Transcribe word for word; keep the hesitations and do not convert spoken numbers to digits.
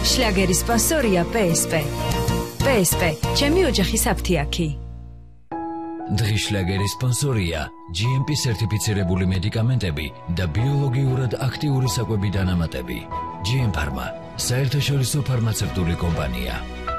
შლაგერის სპონსორია პე ეს პე. პე ეს პე, ჩემი ოჯახის აფთიაქი. დღის შლაგერის სპონსორია ჯი ემ პი სერტიფიცირებული მედიკამენტები და ბიოლოგიურად აქტიური საკვები დანამატები. ჯი ემ ფარმა, საერთაშორისო ფარმაცევტული კომპანია.